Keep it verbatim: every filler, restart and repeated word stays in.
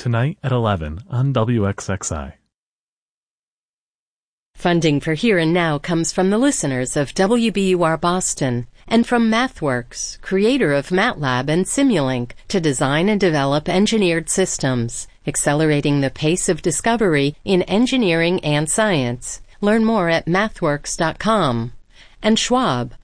tonight at eleven on W X X I. Funding for Here and Now comes from the listeners of W B U R Boston and from MathWorks, creator of MATLAB and Simulink, to design and develop engineered systems, accelerating the pace of discovery in engineering and science. Learn more at mathworks dot com. And Schwab,